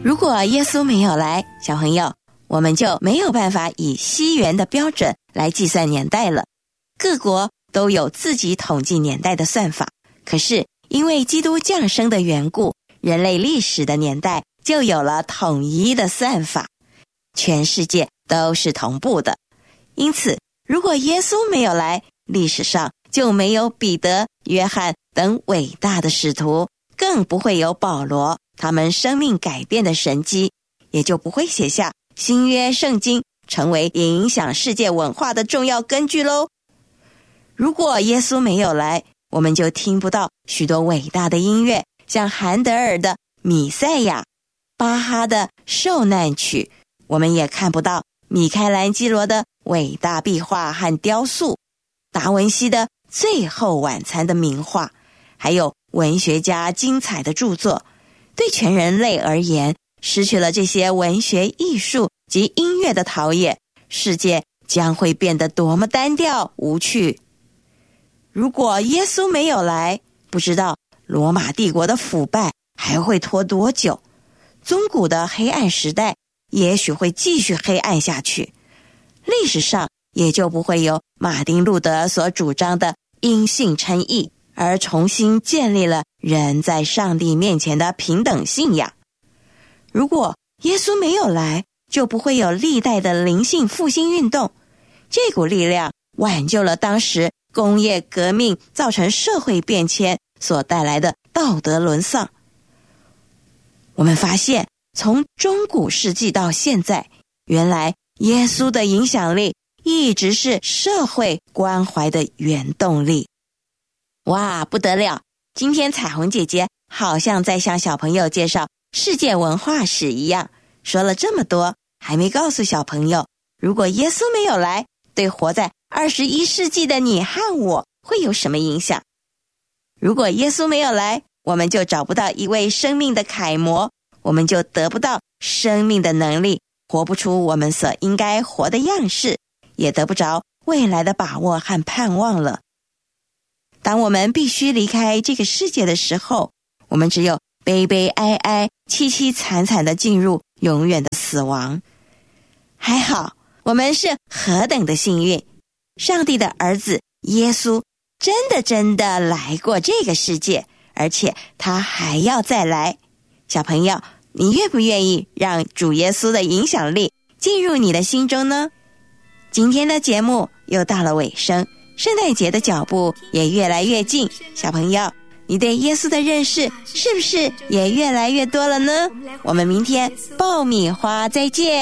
如果耶稣没有来，小朋友，我们就没有办法以西元的标准来计算年代了。各国都有自己统计年代的算法，可是因为基督降生的缘故，人类历史的年代就有了统一的算法，全世界都是同步的。因此，如果耶稣没有来，历史上就没有彼得、约翰等伟大的使徒，更不会有保罗他们生命改变的神迹，也就不会写下新约圣经，成为影响世界文化的重要根据咯。如果耶稣没有来，我们就听不到许多伟大的音乐，像韩德尔的《弥赛亚》，巴哈的《受难曲》，我们也看不到米开朗基罗的伟大壁画和雕塑，达文西的《最后晚餐》的名画，还有文学家精彩的著作。对全人类而言，失去了这些文学艺术及音乐的陶冶，世界将会变得多么单调无趣。如果耶稣没有来，不知道罗马帝国的腐败还会拖多久，中古的黑暗时代也许会继续黑暗下去，历史上也就不会有马丁路德所主张的因信称义，而重新建立了人在上帝面前的平等信仰。如果耶稣没有来，就不会有历代的灵性复兴运动，这股力量挽救了当时工业革命造成社会变迁所带来的道德沦丧。我们发现，从中古世纪到现在，原来耶稣的影响力一直是社会关怀的原动力。哇，不得了！今天彩虹姐姐好像在向小朋友介绍世界文化史一样，说了这么多，还没告诉小朋友，如果耶稣没有来，对活在21世纪的你和我会有什么影响？如果耶稣没有来，我们就找不到一位生命的楷模，我们就得不到生命的能力，活不出我们所应该活的样式，也得不着未来的把握和盼望了。当我们必须离开这个世界的时候，我们只有悲悲哀哀、凄凄惨惨地进入永远的死亡。还好，我们是何等的幸运，上帝的儿子耶稣真的来过这个世界，而且他还要再来。小朋友，你愿不愿意让主耶稣的影响力进入你的心中呢？今天的节目又到了尾声，圣诞节的脚步也越来越近，小朋友，你对耶稣的认识是不是也越来越多了呢？我们明天爆米花再见。